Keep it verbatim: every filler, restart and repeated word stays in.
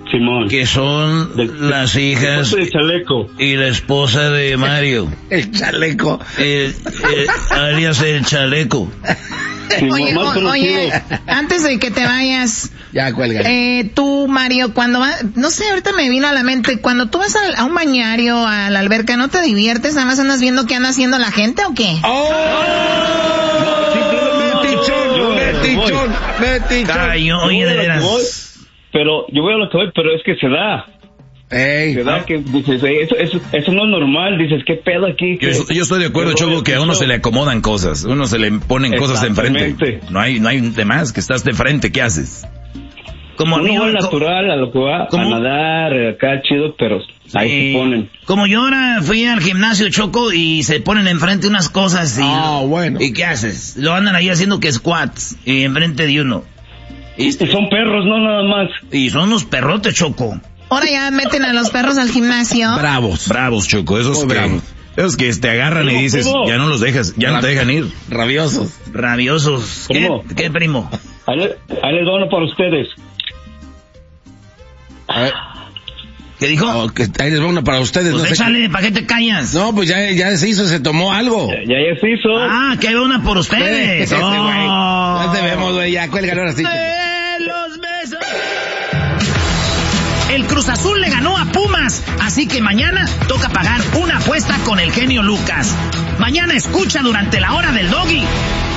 Simón. Que son Del- las hijas El chaleco. y la esposa de Mario. El chaleco. El, el- alias el chaleco. Simón, Oye, más o- conocido. oye, antes de que te vayas, Ya, cuelga. eh, tú, Mario, cuando vas, no sé, ahorita me vino a la mente, cuando tú vas al- a, un bañario, a la alberca, ¿no te diviertes? Nada más andas viendo qué anda haciendo la gente o qué? Metichón, metichón, metichón. Ay, oye, de Yo voy a lo que voy, veras. Pero yo voy a lo que voy, pero es que se da. Ey, Se da que dices, eh, eso, eso, eso no es normal. Dices, ¿qué pedo aquí? Yo, ¿Qué- yo estoy de acuerdo, qué Choco, que a uno se le acomodan cosas, uno se le ponen cosas de enfrente. Exactamente. No hay, no hay de más, que estás de frente, ¿qué haces? Como a Uno mí, va al co- natural, a lo que va, ¿Cómo? a nadar, acá chido, pero ahí Sí. se ponen. Como yo ahora fui al gimnasio, Choco, y se ponen enfrente unas cosas y... Ah, bueno. ¿Y qué haces? Lo andan ahí haciendo que squats, y enfrente de uno. Y, Y son perros, no nada más. y son unos perrotes, Choco. Ahora ya meten a los perros al gimnasio. Bravos. Bravos, Choco, esos Muy que... bravos. Esos que te agarran y ¿Cómo, dices, cómo? ya no los dejas, ya no te dejan ir. Rabiosos. Rabiosos. ¿Qué, ¿Cómo? ¿Qué, primo? Ahí, le- ahí les doy uno para ustedes. A ver, ¿Qué dijo? oh, que ahí les va una para ustedes. Pues no sé échale, ¿para qué te callas? qué- No, pues ya, ya se hizo, se tomó algo. Ya, ya se hizo. Ah, que hay una por ustedes. Ese güey. Oh. Ya te vemos, güey, ya, cuélgalo ahora sí. De los besos. El Cruz Azul le ganó a Pumas, así que mañana toca pagar una apuesta con el genio Lucas. Mañana escucha durante la hora del Doggy.